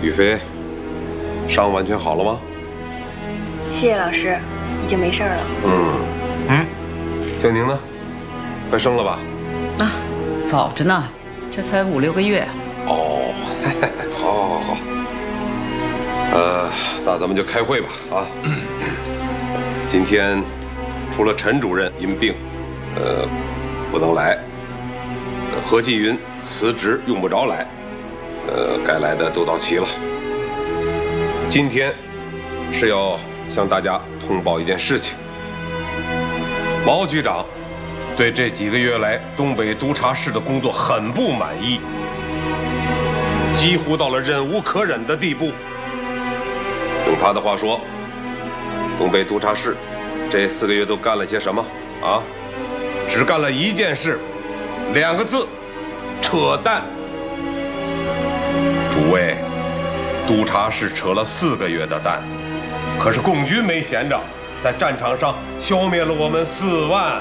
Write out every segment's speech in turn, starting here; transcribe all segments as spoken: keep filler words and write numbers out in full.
雨飞，伤完全好了吗？ 谢谢老师，已经没事了。 嗯嗯，婷婷呢？快生了吧？ 啊，早着呢，这才五六个月。 哦，嘿嘿好，好，好，好。呃，那咱们就开会吧。啊，嗯、今天除了陈主任因病，呃，不能来，呃、何继云辞职用不着来，呃，该来的都到齐了。今天是要向大家通报一件事情。毛局长对这几个月来东北督察室的工作很不满意，几乎到了忍无可忍的地步。用他的话说，东北督察室这四个月都干了些什么啊？只干了一件事，两个字：扯淡。诸位，督察室扯了四个月的淡，可是共军没闲着，在战场上消灭了我们四万。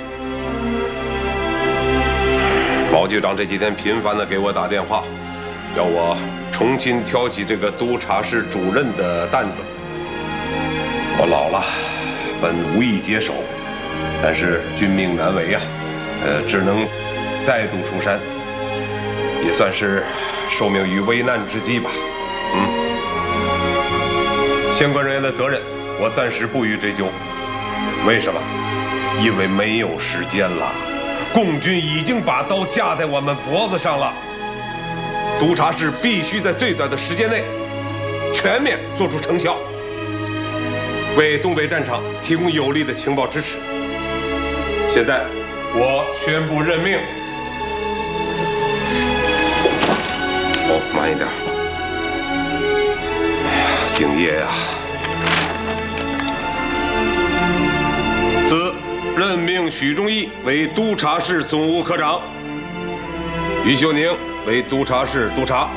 毛局长这几天频繁地给我打电话，要我重新挑起这个督察室主任的担子。我老了，本无意接手，但是君命难违呀、啊，呃，只能再度出山，也算是受命于危难之际吧。嗯，相关人员的责任我暂时不予追究。为什么？因为没有时间了，共军已经把刀架在我们脖子上了。督察室必须在最短的时间内全面做出成效，为东北战场提供有力的情报支持。现在我宣布任命。哦，慢一点。哎呀，敬业呀！自任命许忠义为督察室总务科长，于秀宁为督察室督察，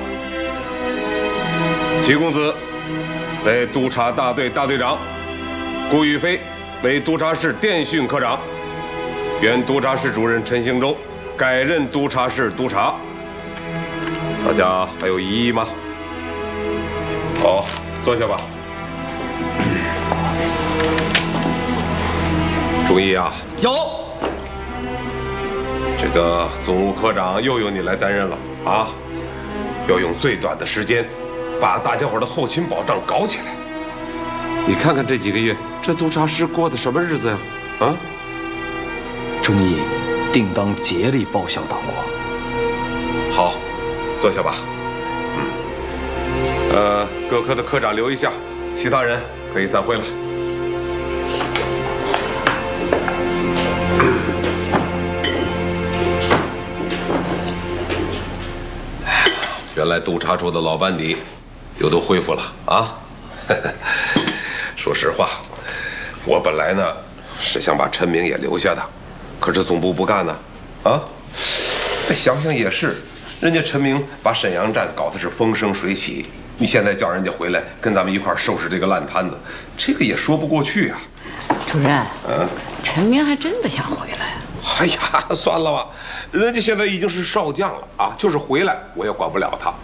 齐公子为督察大队大队长，顾宇飞为督察室电讯科长，原督察室主任陈兴洲改任督察室督察。大家还有异议吗？好，坐下吧。忠义啊， 有。 这个总务科长又由你来担任了啊！要用最短的时间，把大家伙的后勤保障搞起来。你看看这几个月，这督察室过的什么日子呀？啊！ 忠义定当竭力报效党国。 好，坐下吧。嗯。呃，各科的科长留一下，其他人可以散会了。原来督察处的老班底又都恢复了啊！说实话，我本来呢是想把陈明也留下的，可是总部不干呢，啊！想想也是，人家陈明把沈阳站搞得是风生水起，你现在叫人家回来跟咱们一块收拾这个烂摊子，这个也说不过去啊。 主任，嗯，陈明还真的想回来。 哎呀，算了吧，人家现在已经是少将了啊，就是回来我也管不了他。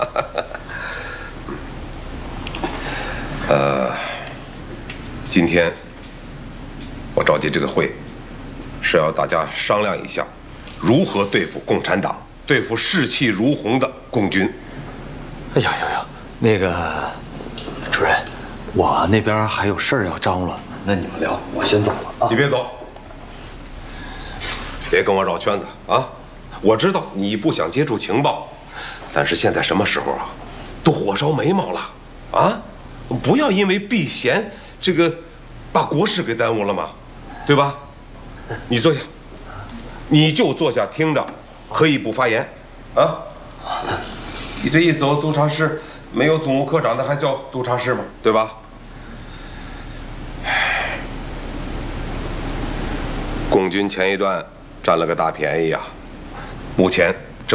呃，今天我召集这个会，是要大家商量一下，如何对付共产党，对付士气如虹的共军。 哎呀呀呀，那个主任，我那边还有事儿要张罗，那你们聊，我先走了啊。 你别走。别跟我绕圈子啊！我知道你不想接触情报，但是现在什么时候啊？都火烧眉毛了啊！不要因为避嫌这个把国事给耽误了嘛，对吧？你坐下，你就坐下听着，可以不发言啊？你这一走，督察室没有总务科长的还叫督察室吗？对吧？共军前一段占了个大便宜啊！目前